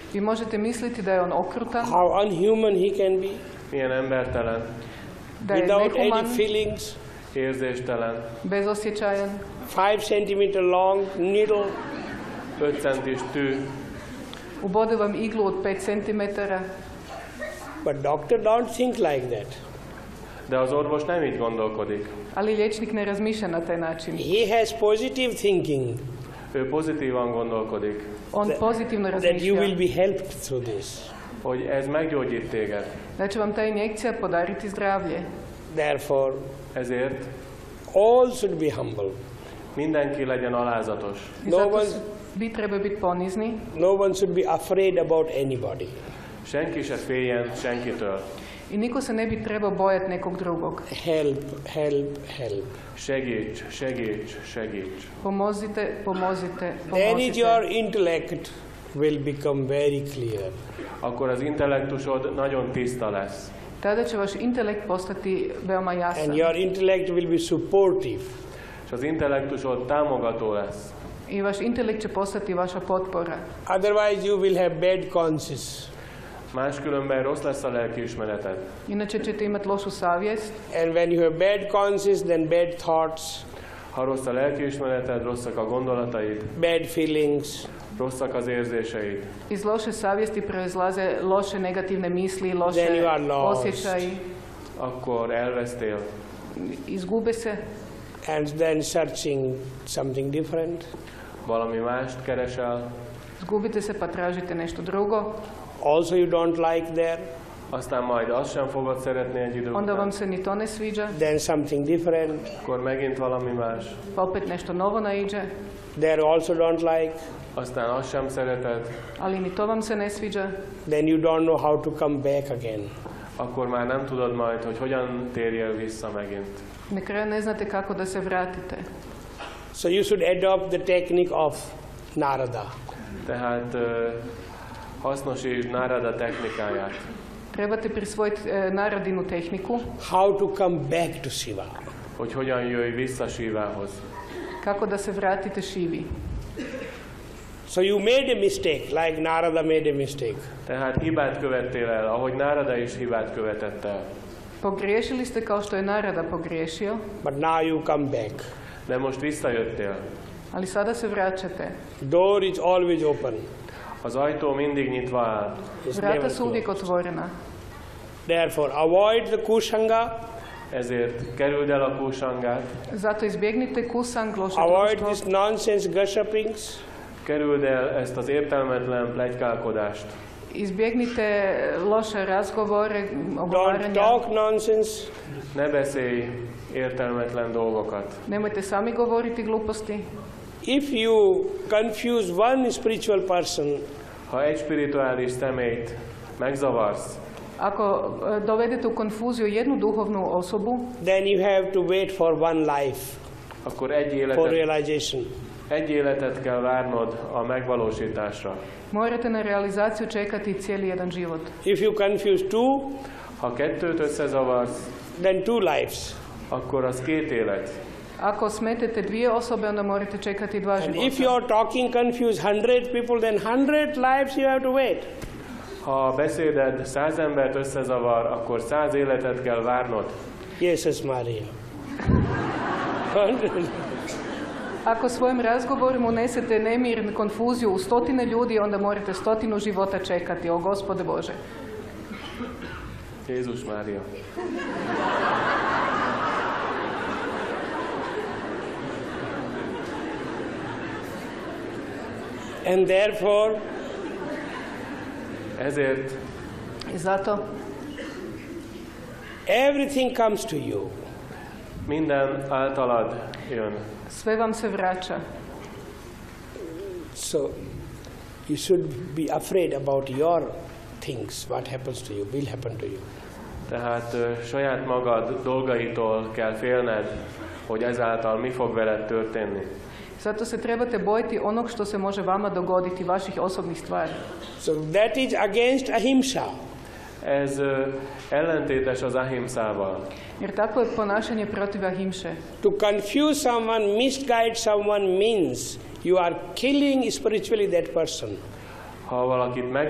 Vi možete misliti da je on okrutan, how unhuman he can be, milyen embertelen, da je without nehuman, any feelings, érzéstelen, bezosjećajan, 5 centimeter long needle, 5 centis tű, ubode vam iglu od 5 cm, but doctor don't think like that. de az orvos nem így gondolkodik. ali liječnik ne razmišlja na taj način. He has positive thinking Ő pozitívan gondolkodik, On pozitivno that you razmišlja will be helped through this. hogy ez meggyógyít téged. da će vam ta injekcija podariti zdravlje. Therefore, Ezért all should be humble. mindenki legyen alázatos. I No zato one- vi trebaju biti ponizni. No one should be afraid about anybody. Senki se féljen senkitől. I niko se ne bi trebao bojati nekog drugog. Help, help, help. Segíts, segíts, segíts. Pomozite, pomozite, Then is your pomozite. intellect will become very clear. Akkor az intellektusod nagyon tiszta lesz. Tada će vaš intelekt postati veoma jasan. And your intellect will be supportive. És az intellektusod támogató lesz. I vaš intelekt će postati vaša potpora. Otherwise you will have bad conscience. Máskülönben rossz lesz a lelkiismereted. Inače ćete imati lošu savjest. And when you have bad conscience, then bad thoughts, Ha rossz a lelkiismereted, rosszak a gondolataid, bad feelings, rosszak az érzéseid, Iz loše savjesti proizlaze loše negativne misli, Then loše you are lost. osjećaji. akkor elvesztél. Izgube se. and then searching something different. Valami mást keresel, Izgubite se pa tražite nešto drugo. Also you don't like there, aztán majd azt sem fogod szeretni egy idő Onda vam után, se ni to ne sviđa. then something different, akkor megint valami más, Pa opet nešto novo naiđe. there also don't like, aztán azt sem szereted, Ali ni to vam se ne sviđa. then you don't know how to come back again. akkor már nem tudod majd, hogy hogyan térjél vissza megint. Na kraju ne znate kako da se vratite. So you should adopt the technique of Narada. Tehát hasznosítsd Narada technikáját, Trebate prisvojiti Naradinu tehniku, How to come back to Shiva. hogy hogyan jöjj vissza Sívához. kako da se vratite Šivi. So you made a mistake, like Narada made a mistake. Tehát hibát követtél el, ahogy Narada is hibát követett el. Pogriješili ste kao što je Narada pogriješio, But now you come back. De most visszajöttél. ali sada se vraćate. Door is always open. Az ajtó mindig nyitva áll. It's Vrata never su uvijek closed. otvorena. Therefore, avoid the kushanga, Ezért kerüld el a kúsangát, Zato izbjegnite kusang, loše avoid društvo, these nonsense gossipings, kerüld el ezt az értelmetlen pletykálkodást. izbjegnite loše razgovore, don't ogovaranja. talk nonsense, Ne beszélj értelmetlen dolgokat. Nemojte sami govoriti gluposti. if you confuse one spiritual person, Ha egy spirituális személyt megzavarsz, Ako dovedete u konfuziju jednu duhovnu osobu, then you have to wait for one life akkor egy for életet, realization. egy életet kell várnod a megvalósításra. morate na realizaciju čekati cijeli jedan život. If you confuse two, Ha kettőt összezavarsz, then two lives. akkor az két élet. Ako smetete dvije osobe, onda morate čekati dva And if you života. are talking confuse 100 people, then 100 lives you have to wait. Ha a beszéded 100 embert összezavar, akkor 100 életet kell várnod. Jesus Maria. Ako svojim razgovorom unesete nemir, konfuziju u stotine ljudi, onda morate 100 života čekati. O Gospode Bože. Jézus Mária. And therefore, Ezért I zato everything comes to you. minden általad jön. sve vam se vraća. So you should be afraid about your things. What happens to you will happen to you. Tehát saját magad dolgaitól kell félned, hogy ezáltal mi fog veled történni. Zato se trebate bojiti onog što se može vama dogoditi, vaših osobnih stvari. So that is against ahimsa. Ez ellentétes az ahimszával. Jer takvo je ponašanje protiv ahimše. To confuse someone, misguide someone means you are killing spiritually that person. Ha valakit